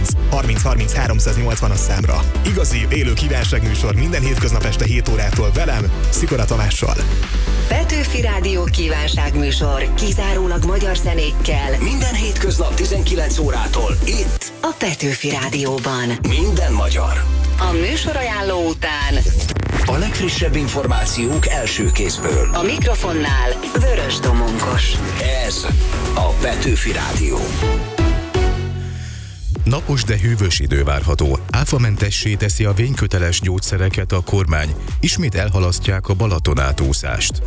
30 30 30 380 számra. Igazi, élő kívánságműsor minden hétköznap este 7 órától velem, Szikora Tamással. Petőfi Rádió kívánságműsor kizárólag magyar zenékkel. Minden hétköznap 19 órától itt A Petőfi Rádióban. minden magyar. A műsorajánló után A legfrissebb információk első kézből. a mikrofonnál Vörös Domonkos. Ez a Petőfi Rádió. Napos, de hűvös idő várható. Áfamentessé teszi a vényköteles gyógyszereket a kormány. Ismét elhalasztják a Balatonátúszást.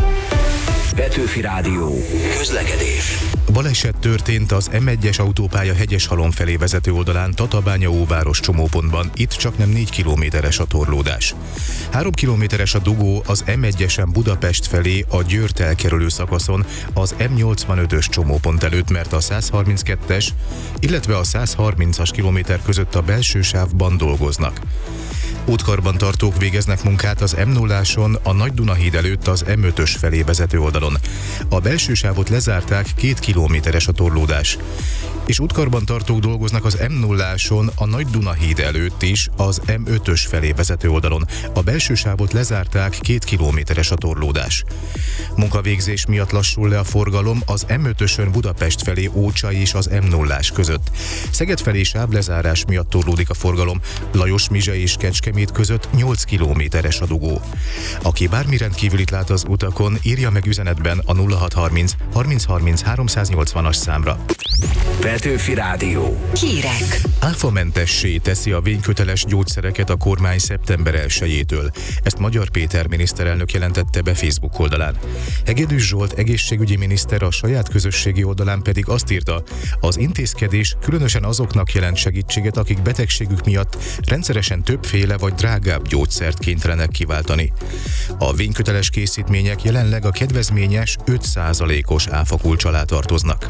Petőfi Rádió. Közlekedés. Baleset történt az M1-es autópálya Hegyeshalom felé vezető oldalán Tatabánya-Óváros csomópontban. Itt csaknem 4 kilométeres a torlódás. 3 kilométeres a dugó az M1-esen Budapest felé a Győrt elkerülő szakaszon az M85-ös csomópont előtt, mert a 132-es, illetve a 130-as kilométer között a belső sávban dolgoznak. Útkarbantartók végeznek munkát az M0-áson a Nagy-Dunahíd előtt az M5-ös felé vezető oldalon. A belső sávot lezárták, 2 kilométeres a torlódás. És útkarbantartók dolgoznak az M0-áson a Nagy-Dunahíd előtt is az M5-ös felé vezető oldalon. A belső sávot lezárták, 2 kilométeres a torlódás. Munkavégzés miatt lassul le a forgalom az M5-ösön Budapest felé Ócsai és az M0-ás között. Szeged felé sávlezárás miatt torlódik a forgalom, Lajos-Mizse és Kecskemét között 8 kilométeres a dugó. Aki bármi rendkívülit lát az utakon, írja meg üzenetben a 0630 30 30 380-as számra. Petőfi Rádió. Hírek. Áfamentessé teszi a vényköteles gyógyszereket a kormány szeptember 1-től. Ezt Magyar Péter miniszterelnök jelentette be Facebook oldalán. Hegedűs Zsolt egészségügyi miniszter a saját közösségi oldalán pedig azt írta, az intézkedés különösen azoknak jelent segítséget, akik betegségük miatt rendszeresen többféle vagy drágább gyógyszert kénytelenek kiváltani. A vényköteles készítmények jelenleg a kedvezményes 5%-os áfakulcs alá tartoznak.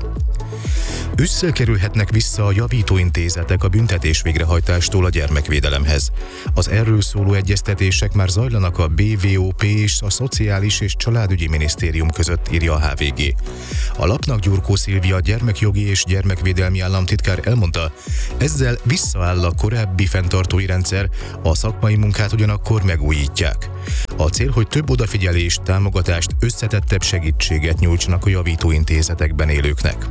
Ősszel kerülhetnek vissza a javítóintézetek a büntetés végrehajtástól a gyermekvédelemhez. Az erről szóló egyeztetések már zajlanak a BVOP és a Szociális és Családügyi Minisztérium között, írja a HVG. A lapnak Gyurkó Szilvia gyermekjogi és gyermekvédelmi államtitkár elmondta, ezzel visszaáll a korábbi fenntartói rendszer, a szakmai munkát ugyanakkor megújítják. A cél, hogy több odafigyelést, támogatást, összetettebb segítséget nyújtsanak a javítóintézetekben élőknek.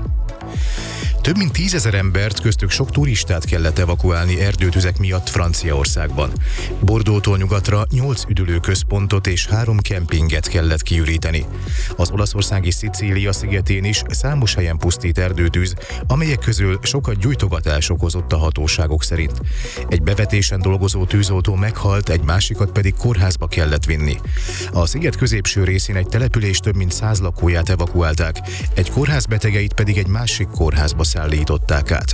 Több mint 10 000 embert, köztük sok turistát kellett evakuálni erdőtüzek miatt Franciaországban. Bordeauxtól nyugatra 8 üdülőközpontot és 3 kempinget kellett kiüríteni. Az olaszországi Szicília szigetén is számos helyen pusztít erdőtűz, amelyek közül sokat gyújtogatás okozott a hatóságok szerint. Egy bevetésen dolgozó tűzoltó meghalt, egy másikat pedig kórházba kellett vinni. A sziget középső részén egy település több mint 100 lakóját evakuálták, egy kórház betegeit pedig egy másik kórházba szállították át.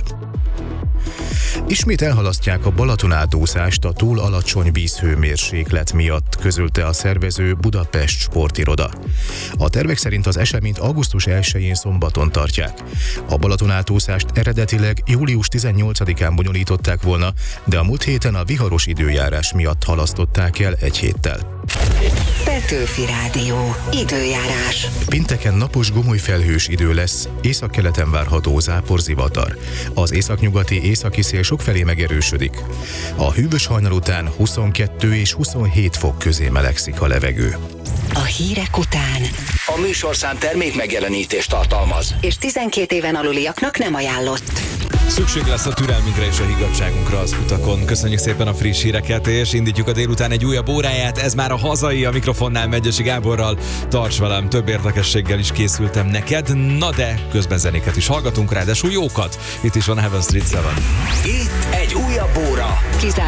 Ismét elhalasztják a Balatonátúszást a túl alacsony vízhőmérséklet miatt, közölte a szervező Budapest Sportiroda. A tervek szerint az eseményt augusztus 1-én szombaton tartják. A Balatonátúszást eredetileg július 18-án bonyolították volna, de a múlt héten a viharos időjárás miatt halasztották el egy héttel. Petőfi Rádió. Időjárás. Pénteken napos gomolyfelhős idő lesz, északkeleten várható záporzivatar. Az északnyugati északi szél sokfelé megerősödik. A hűvös hajnal után 22 és 27 fok közé melegszik a levegő. A hírek után. A műsorszám termék megjelenítést tartalmaz. És 12 éven aluliaknak nem ajánlott. Szükség lesz a türelmünkre és a higgadtságunkra az utakon. Köszönjük szépen a friss híreket, és indítjuk a délután egy újabb óráját. Ez már a hazai, a mikrofonnál Megyesi Gáborral. Tarts velem, több érdekességgel is készültem neked, na de közben zenéket is hallgatunk, ráadásul jókat. Itt is van Heaven Street 7. Itt egy újabb óra.